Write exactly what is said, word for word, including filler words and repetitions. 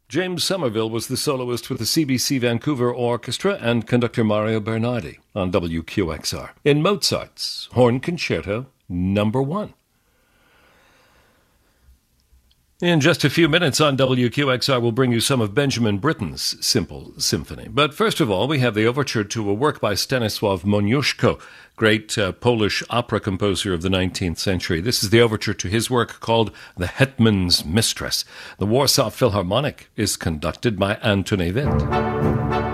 James Somerville was the soloist with the C B C Vancouver Orchestra and conductor Mario Bernardi on W Q X R. In Mozart's Horn Concerto Number One. In just a few minutes on W Q X R, we'll bring you some of Benjamin Britten's Simple Symphony. But first of all, we have the overture to a work by Stanisław Moniuszko, great uh, Polish opera composer of the nineteenth century. This is the overture to his work called The Hetman's Mistress. The Warsaw Philharmonic is conducted by Antoni Witt.